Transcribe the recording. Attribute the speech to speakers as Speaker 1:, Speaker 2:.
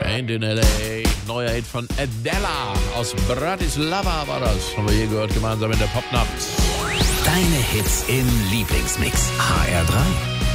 Speaker 1: Ain't in L.A. Neuer Hit von Adela aus Bratislava war das. Haben wir hier gehört, gemeinsam in der Popnacht.
Speaker 2: Deine Hits im Lieblingsmix. HR3.